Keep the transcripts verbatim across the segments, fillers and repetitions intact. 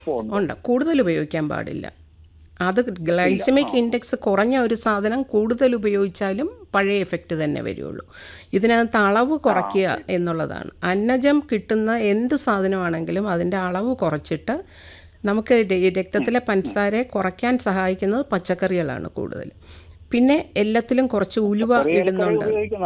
ഉണ്ട്. കൂടുതൽ ഉപയോഗിക്കാൻ പാടില്ല. അത് ഗ്ലൈസമിക് ഇൻഡെക്സ് കുറഞ്ഞ ഒരു സാധനം കൂടുതൽ ഉപയോഗിച്ചാലും പഴയ എഫക്റ്റ് തന്നെ വരുള്ളൂ. ഇതിനകത്ത് അളവ് കുറയ്ക്കുക എന്നുള്ളതാണ്. അന്നജം കിട്ടുന്ന എന്ത് സാധനമാണെങ്കിലും അതിൻ്റെ അളവ് കുറച്ചിട്ട് നമുക്ക് രക്തത്തിലെ പഞ്ചസാരയെ കുറയ്ക്കാൻ സഹായിക്കുന്നത് പച്ചക്കറികളാണ് കൂടുതൽ. പിന്നെ എല്ലാത്തിലും കുറച്ച് ഉലുവ ഇടുന്നുണ്ട്.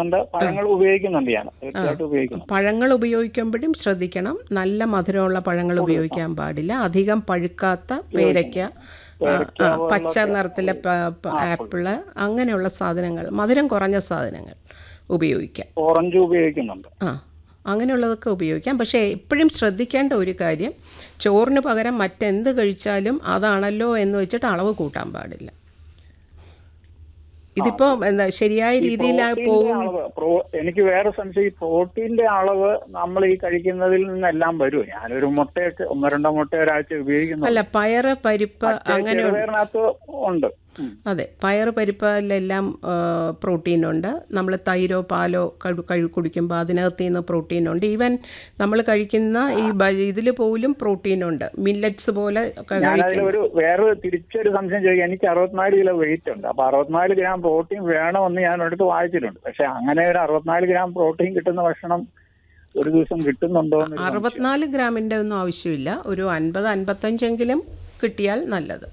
പഴങ്ങൾ ഉപയോഗിക്കുമ്പോഴും ശ്രദ്ധിക്കണം, നല്ല മധുരമുള്ള പഴങ്ങൾ ഉപയോഗിക്കാൻ പാടില്ല. അധികം പഴുക്കാത്ത പേരയ്ക്ക, പച്ച നിറത്തിലെ ആപ്പിള്, അങ്ങനെയുള്ള സാധനങ്ങൾ, മധുരം കുറഞ്ഞ സാധനങ്ങൾ ഉപയോഗിക്കാം. ഓറഞ്ച് ഉപയോഗിക്കുന്നുണ്ട്. ആ അങ്ങനെയുള്ളതൊക്കെ ഉപയോഗിക്കാം. പക്ഷേ എപ്പോഴും ശ്രദ്ധിക്കേണ്ട ഒരു കാര്യം, ചോറിന് പകരം മറ്റെന്ത് കഴിച്ചാലും അതാണല്ലോ എന്ന് വെച്ചിട്ട് അളവ് കൂട്ടാൻ പാടില്ല. ഇതിപ്പോ എന്താ ശരിയായ രീതിയിൽ പോകും. എനിക്ക് വേറെ സംശയം, ഈ പ്രോട്ടീന്റെ അളവ് നമ്മൾ ഈ കഴിക്കുന്നതിൽ നിന്നെല്ലാം വരുമോ? ഞാനൊരു മുട്ടയൊക്കെ ഒന്നോ രണ്ടോ മുട്ട ഒരാഴ്ച ഉപയോഗിക്കുന്നു. അല്ല, പയറ്, പരിപ്പ് അങ്ങനെ ഉണ്ട്. അതെ, പയറ് പരിപ്പിലെല്ലാം പ്രോട്ടീനുണ്ട്. നമ്മൾ തൈരോ പാലോ കഴി കുടിക്കുമ്പോൾ അതിനകത്ത് നിന്ന് പ്രോട്ടീനുണ്ട്. ഈവൻ നമ്മൾ കഴിക്കുന്ന ഈ ഇതിൽ പോലും പ്രോട്ടീനുണ്ട്. മില്ലറ്റ്സ് പോലെ ഒരു വേറെ തിരിച്ചൊരു സംശയം ചോദിക്കാം. എനിക്ക് അറുപത്തിനാല് കിലോ വെയിറ്റ് ഉണ്ട്. അപ്പൊ അറുപത്തിനാല് ഗ്രാം പ്രോട്ടീൻ വേണമെന്ന് ഞാൻ അടുത്ത് വായിച്ചിട്ടുണ്ട്. പക്ഷെ അങ്ങനെ ഒരു അറുപത്തിനാല് ഗ്രാം പ്രോട്ടീൻ കിട്ടുന്ന ഭക്ഷണം ഒരു ദിവസം കിട്ടുന്നുണ്ടോ? അറുപത്തിനാല് ഗ്രാമിന്റെ ഒന്നും ആവശ്യമില്ല. ഒരു അൻപത് അൻപത്തഞ്ചെങ്കിലും കിട്ടിയാൽ നല്ലത്.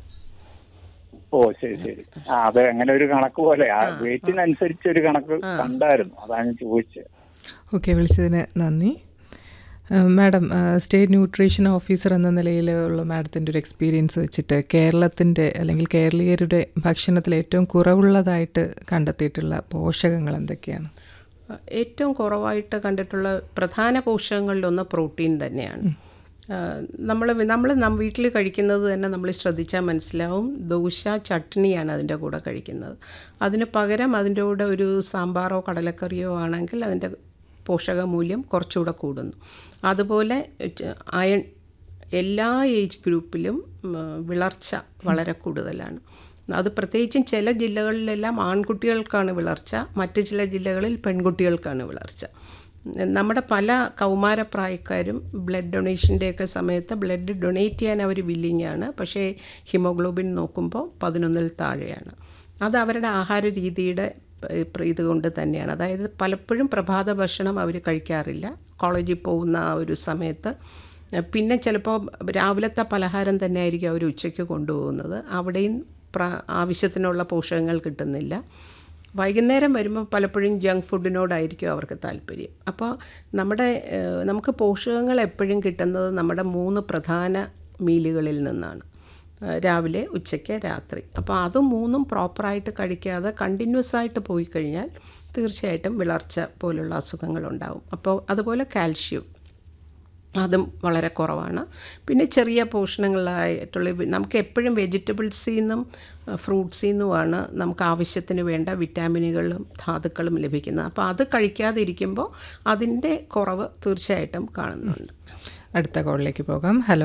ഓ ശരി ശരി. ആ അതെ, അങ്ങനെ ഒരു കണക്ക് പോലെ വെയിറ്റിനനുസരിച്ച് ഒരു കണക്ക് കണ്ടായിരുന്നു, അതാണ് ചോദിച്ചത്. ഓക്കെ, വിളിച്ചതിന് നന്ദി. മാഡം, സ്റ്റേറ്റ് ന്യൂട്രീഷൻ ഓഫീസർ എന്ന നിലയിലുള്ള മാഡത്തിൻ്റെ ഒരു എക്സ്പീരിയൻസ് വെച്ചിട്ട് കേരളത്തിൻ്റെ അല്ലെങ്കിൽ കേരളീയരുടെ ഭക്ഷണത്തിൽ ഏറ്റവും കുറവുള്ളതായിട്ട് കണ്ടെത്തിയിട്ടുള്ള പോഷകങ്ങൾ എന്തൊക്കെയാണ്? ഏറ്റവും കുറവായിട്ട് കണ്ടിട്ടുള്ള പ്രധാന പോഷകങ്ങളിലൊന്ന് പ്രോട്ടീൻ തന്നെയാണ്. നമ്മൾ നമ്മൾ വീട്ടിൽ കഴിക്കുന്നത് തന്നെ നമ്മൾ ശ്രദ്ധിച്ചാൽ മനസ്സിലാവും. ദോശ, ചട്നിയാണ് അതിൻ്റെ കൂടെ കഴിക്കുന്നത്. അതിന് പകരം അതിൻ്റെ കൂടെ ഒരു സാമ്പാറോ കടലക്കറിയോ ആണെങ്കിൽ അതിൻ്റെ പോഷകമൂല്യം കുറച്ചുകൂടെ കൂടുന്നു. അതുപോലെ അയൺ, എല്ലാ ഏജ് ഗ്രൂപ്പിലും വിളർച്ച വളരെ കൂടുതലാണ്. അത് പ്രത്യേകിച്ചും ചില ജില്ലകളിലെല്ലാം ആൺകുട്ടികൾക്കാണ് വിളർച്ച, മറ്റ് ചില ജില്ലകളിൽ പെൺകുട്ടികൾക്കാണ് വിളർച്ച. നമ്മുടെ പല കൗമാരപ്രായക്കാരും ബ്ലഡ് ഡൊണേഷൻ്റെയൊക്കെ സമയത്ത് ബ്ലഡ് ഡൊണേറ്റ് ചെയ്യാൻ അവർ വില്ലിങ്ങാണ്. പക്ഷേ ഹിമോഗ്ലോബിൻ നോക്കുമ്പോൾ പതിനൊന്നിൽ താഴെയാണ്. അത് അവരുടെ ആഹാര രീതിയുടെ ഇതുകൊണ്ട് തന്നെയാണ്. അതായത് പലപ്പോഴും പ്രഭാത ഭക്ഷണം അവർ കഴിക്കാറില്ല കോളേജിൽ പോകുന്ന ആ ഒരു സമയത്ത്. പിന്നെ ചിലപ്പോൾ രാവിലത്തെ പലഹാരം തന്നെ ആയിരിക്കും അവർ ഉച്ചയ്ക്ക് കൊണ്ടുപോകുന്നത്. അവിടെയും പ്ര ആവശ്യത്തിനുള്ള പോഷകങ്ങൾ കിട്ടുന്നില്ല. വൈകുന്നേരം വരുമ്പോൾ പലപ്പോഴും ജങ്ക് ഫുഡിനോടായിരിക്കും അവർക്ക് താല്പര്യം. അപ്പോൾ നമ്മുടെ നമുക്ക് പോഷകങ്ങൾ എപ്പോഴും കിട്ടുന്നത് നമ്മുടെ മൂന്ന് പ്രധാന മീലുകളിൽ നിന്നാണ്, രാവിലെ, ഉച്ചയ്ക്ക്, രാത്രി. അപ്പോൾ അത് മൂന്നും പ്രോപ്പറായിട്ട് കഴിക്കാതെ കണ്ടിന്യൂസ് ആയിട്ട് പോയി കഴിഞ്ഞാൽ തീർച്ചയായിട്ടും വിളർച്ച പോലുള്ള അസുഖങ്ങളുണ്ടാകും. അപ്പോൾ അതുപോലെ കാൽഷ്യം, അതും വളരെ കുറവാണ്. പിന്നെ ചെറിയ പോഷണങ്ങളായിട്ടുള്ള നമുക്ക് എപ്പോഴും വെജിറ്റബിൾസിൽ നിന്നും ഫ്രൂട്ട്സിൽ നിന്നുമാണ് നമുക്ക് ആവശ്യത്തിന് വേണ്ട വിറ്റാമിനുകളും ധാതുക്കളും ലഭിക്കുന്നത്. അപ്പോൾ അത് കഴിക്കാതിരിക്കുമ്പോൾ അതിൻ്റെ കുറവ് തീർച്ചയായിട്ടും കാണുന്നുണ്ട്. അടുത്ത കോളിലേക്ക് പോകാം. ഹലോ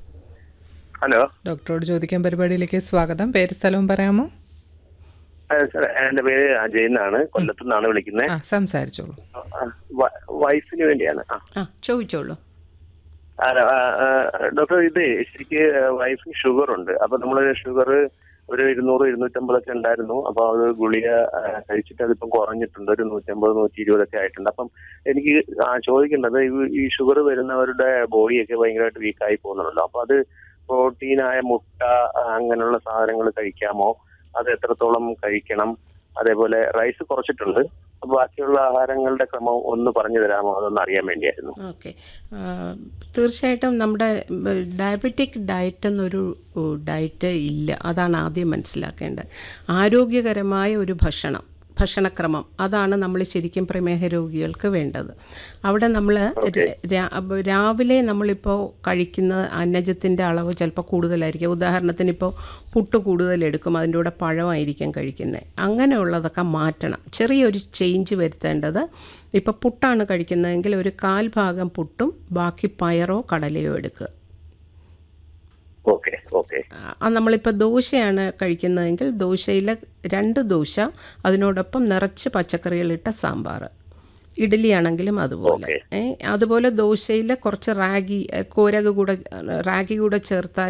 ഹലോ ഡോക്ടറോട് ചോദിക്കാൻ പരിപാടിയിലേക്ക് സ്വാഗതം. പേര് സ്ഥലവും പറയാമോ? എന്റെ പേര് അജയ് എന്നാണ്, കൊല്ലത്തു നിന്നാണ് വിളിക്കുന്നത്. സംസാരിച്ചോളൂ. വൈഫിന് വേണ്ടിയാണ്. ചോദിച്ചോളൂ ഡോക്ടർ. ഇത് ശരിക്ക് വൈഫിന് ഷുഗർ ഉണ്ട്. അപ്പൊ നമ്മള് ഷുഗർ ഒരു ഇരുന്നൂറ് ഇരുന്നൂറ്റമ്പതൊക്കെ ഉണ്ടായിരുന്നു. അപ്പൊ അത് ഗുളിക കഴിച്ചിട്ട് അതിപ്പം കുറഞ്ഞിട്ടുണ്ട്, ഒരു നൂറ്റമ്പത് നൂറ്റി ഇരുപതൊക്കെ ആയിട്ടുണ്ട്. അപ്പം എനിക്ക് ചോദിക്കേണ്ടത്, ഈ ഷുഗർ വരുന്നവരുടെ ബോഡിയൊക്കെ ഭയങ്കരമായിട്ട് വീക്കായി പോകുന്നുണ്ടല്ലോ. അപ്പൊ അത് പ്രോട്ടീനായ മുട്ട അങ്ങനെയുള്ള സാധനങ്ങൾ കഴിക്കാമോ? അത് എത്രത്തോളം കഴിക്കണം? അതേപോലെ റൈസ് കുറച്ചിട്ടുണ്ട്. ബാക്കിയുള്ള ആഹാരങ്ങളുടെ ക്രമം ഒന്ന് പറഞ്ഞു തരാമോ? അതൊന്ന് അറിയാൻ വേണ്ടിയായിരുന്നു. ഓക്കെ, തീർച്ചയായിട്ടും നമ്മുടെ ഡയബറ്റിക് ഡയറ്റ് എന്നൊരു ഡയറ്റ് ഇല്ല. അതാണ് ആദ്യം മനസ്സിലാക്കേണ്ടത്. ആരോഗ്യകരമായ ഒരു ഭക്ഷണം ഭക്ഷണക്രമം അതാണ് നമ്മൾ ശരിക്കും പ്രമേഹ രോഗികൾക്ക് വേണ്ടത്. അവിടെ നമ്മൾ രാവിലെ നമ്മളിപ്പോൾ കഴിക്കുന്ന അന്നജത്തിൻ്റെ അളവ് ചിലപ്പോൾ കൂടുതലായിരിക്കും. ഉദാഹരണത്തിന് ഇപ്പോൾ പുട്ട് കൂടുതലെടുക്കും, അതിൻ്റെ കൂടെ പഴമായിരിക്കും കഴിക്കുന്നത്. അങ്ങനെയുള്ളതൊക്കെ മാറ്റണം. ചെറിയൊരു ചേഞ്ച് വരുത്തേണ്ടത്, ഇപ്പോൾ പുട്ടാണ് കഴിക്കുന്നതെങ്കിൽ ഒരു കാൽ ഭാഗം പുട്ടും ബാക്കി പയറോ കടലയോ എടുക്കുക. Okay okay. നമ്മളിപ്പോൾ ദോശയാണ് കഴിക്കുന്നതെങ്കിൽ ദോശയിൽ രണ്ട് ദോശ, അതിനോടൊപ്പം നിറച്ച് പച്ചക്കറികളിട്ട സാമ്പാർ. ഇഡ്ഡലി ആണെങ്കിലും അതുപോലെ. ഓക്കെ. ഏ അതുപോലെ ദോശയിൽ കുറച്ച് റാഗി, കോരക കൂടെ റാഗി കൂടെ ചേർത്താൽ